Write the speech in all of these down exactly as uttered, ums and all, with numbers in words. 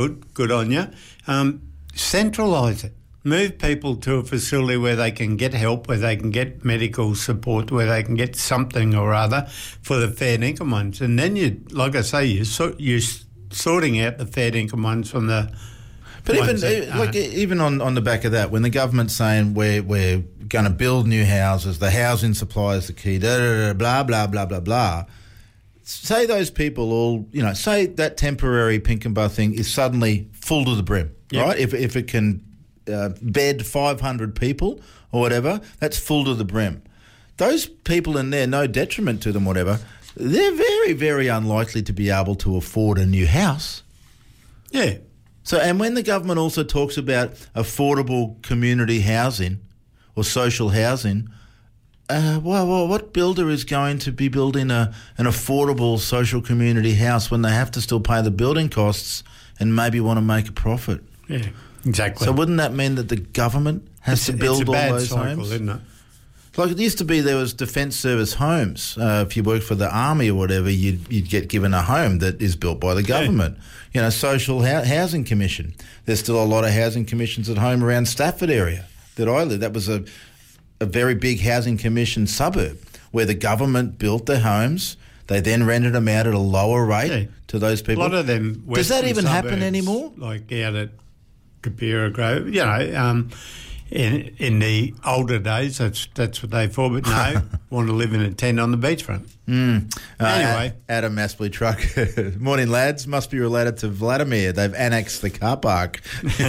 Good, good on you. Um, centralise it. Move people to a facility where they can get help, where they can get medical support, where they can get something or other for the fair income ones. And then you, like I say, you so, you're sorting out the fair income ones from the. But even that, like even on, on the back of that, when the government's saying we're we're going to build new houses, the housing supply is the key, da, da, da, blah blah blah blah blah. Say those people all, you know, say that temporary Pinkenba thing is suddenly full to the brim, yep. right? If if it can. Uh, bed five hundred people or whatever, that's full to the brim. Those people in there, no detriment to them, whatever, they're very, very unlikely to be able to afford a new house. Yeah. So, and when the government also talks about affordable community housing or social housing, uh, well, well, what builder is going to be building a an affordable social community house when they have to still pay the building costs and maybe want to make a profit? Yeah. Exactly. So wouldn't that mean that the government has it's, to build all those cycle, homes? Isn't it? Like it used to be, there was Defence Service homes. Uh, if you worked for the army or whatever, you'd, you'd get given a home that is built by the government. Yeah. You know, social ho- housing commission. There's still a lot of housing commissions at home around Stafford area that I live. That was a a very big housing commission suburb where the government built their homes. They then rented them out at a lower rate yeah. to those people. A lot of them. Does that even suburbs, happen anymore? Like out at Kapira Grove, you know, um, in in the older days, that's that's what they for. But no, want to live in a tent on the beachfront. Mm. Uh, anyway, Adam Maspley truck. Morning, lads. Must be related to Vladimir. They've annexed the car park.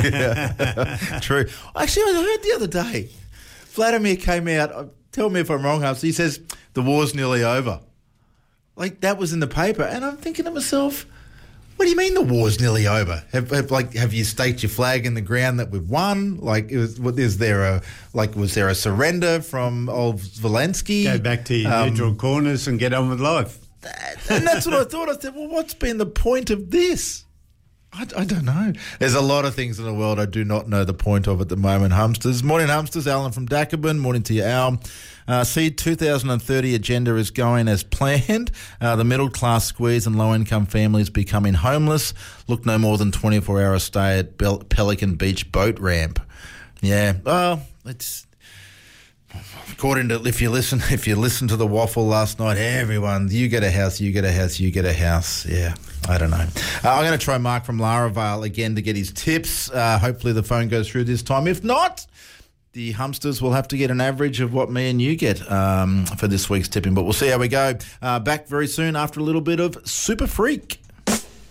True. Actually, I heard the other day, Vladimir came out. Tell me if I'm wrong, Hubs. He says the war's nearly over. Like that was in the paper, and I'm thinking to myself, what do you mean the war's nearly over? Have, have like have you staked your flag in the ground that we've won? Like, is, is there a like was there a surrender from old Zelensky? Go back to your um, neutral corners and get on with life. That, and that's what I thought. I said, well, what's been the point of this? I, I don't know. There's a lot of things in the world I do not know the point of at the moment. Humsters, morning, Humsters. Alan from Dacabin. Morning to you, Al. Uh, see, two thousand thirty agenda is going as planned. Uh, the middle class squeeze and low income families becoming homeless. Look no more than twenty-four hour stay at Bel- Pelican Beach boat ramp. Yeah, well, it's according to if you listen if you listen to the waffle last night, everyone, you get a house, you get a house, you get a house. Yeah, I don't know. Uh, I'm going to try Mark from Laravale again to get his tips. Uh, hopefully the phone goes through this time. If not, the Humsters will have to get an average of what me and you get um, for this week's tipping. But we'll see how we go. Uh, back very soon after a little bit of Super Freak.